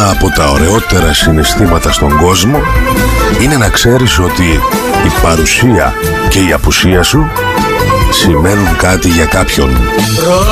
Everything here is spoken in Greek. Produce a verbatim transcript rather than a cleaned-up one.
Ένα από τα ωραιότερα συναισθήματα στον κόσμο είναι να ξέρεις ότι η παρουσία και η απουσία σου σημαίνουν κάτι για κάποιον.